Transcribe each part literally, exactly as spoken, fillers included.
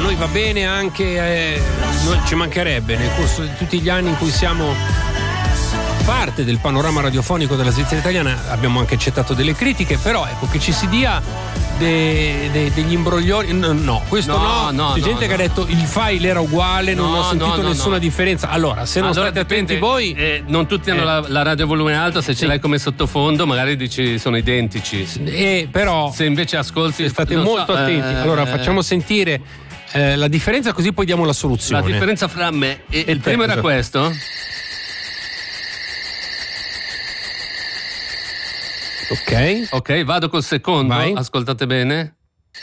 noi va bene anche, eh, noi ci mancherebbe nel corso di tutti gli anni in cui siamo parte del panorama radiofonico della Svizzera italiana, abbiamo anche accettato delle critiche, però ecco che ci si dia de, de, degli imbroglioni, no, no questo no, no, no c'è gente no, che ha detto il file era uguale, non no, ho sentito no, no, nessuna no. differenza. Allora se non allora, state dipende, attenti voi, eh, non tutti hanno eh. la, la radio a volume alto, se ce sì. l'hai come sottofondo magari dici sono identici, eh, però se invece ascolti state non molto so, attenti. eh, Allora facciamo sentire eh, la differenza, così poi diamo la soluzione. la differenza fra me e, E il primo te, era questo. Ok, Ok, vado col secondo. Vai. Ascoltate bene.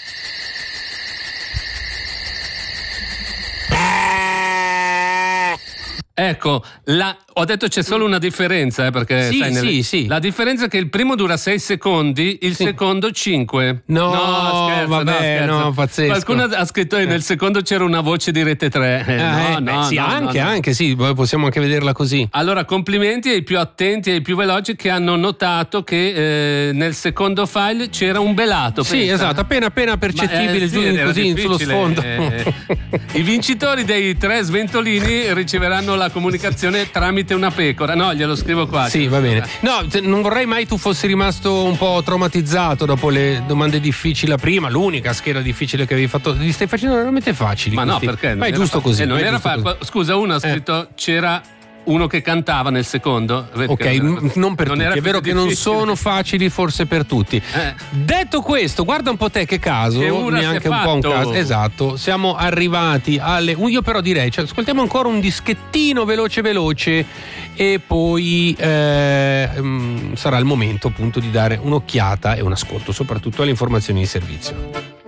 Ecco, la, ho detto c'è solo una differenza, eh, perché Sì, sai, nelle- sì, sì. la differenza è che il primo dura sei secondi, il Sì. secondo cinque. No, scherzo, vabbè, scherzo. no, pazzesco. Qualcuno ha scritto che nel secondo c'era una voce di Rete tre. Eh, Ah, no, eh, beh, no, sì, no, anche, no, no. anche sì, poi possiamo anche vederla così. Allora, complimenti ai più attenti e ai più veloci che hanno notato che eh, nel secondo file c'era un belato. Sì, pensa. esatto, appena appena percettibile Ma, eh, giù sì, era così sullo difficile, sfondo. eh. I vincitori dei tre sventolini riceveranno la comunicazione tramite una pecora. No, glielo scrivo qua. Sì, va bene. No, te- non vorrei mai tu fossi rimasto un po' traumatizzato dopo le domande difficili. La prima, l'unica scheda difficile che avevi fatto. Li stai facendo veramente facili. Ma no, questi. perché? Ma è era giusto fa- così. eh, non ma è era giusto fa- così. Scusa, uno ha scritto c'era uno che cantava nel secondo. Vedi Ok, che era- m- non per tutti, era è vero così che non difficile. sono facili, forse per tutti. Eh. Detto questo, guarda un po' te che caso, Che ora neanche si è un po' un fatto. caso. Esatto, siamo arrivati alle. Io però direi, cioè, ascoltiamo ancora un dischettino veloce veloce e poi eh, mm, sarà il momento appunto di dare un'occhiata e un ascolto soprattutto alle informazioni di servizio.